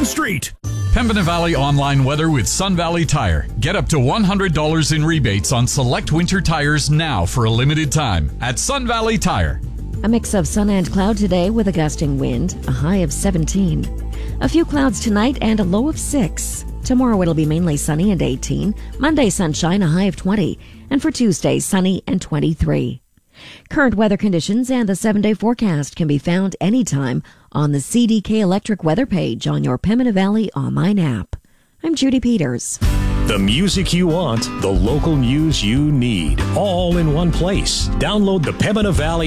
Main Street. Pembina Valley online weather with Sun Valley Tire. Get up to $100 in rebates on select winter tires now for a limited time at Sun Valley Tire. A mix of sun and cloud today with a gusting wind, a high of 17. A few clouds tonight and a low of 6. Tomorrow it'll be mainly sunny and 18. Monday sunshine, a high of 20. And for Tuesday, sunny and 23. Current weather conditions and the 7-day forecast can be found anytime on the CDK Electric weather page on your Pembina Valley online app. I'm Judy Peters. The music you want, the local news you need, all in one place. Download the Pembina Valley